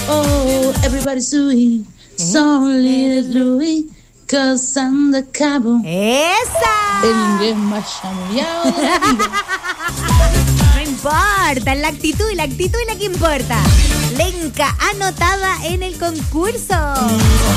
Oh, everybody's doing some little Louis, cause I'm the cabo. ¡Esa! El inglés más chamullado de la vida. No importa, la actitud es la que importa. Lenka anotada en el concurso.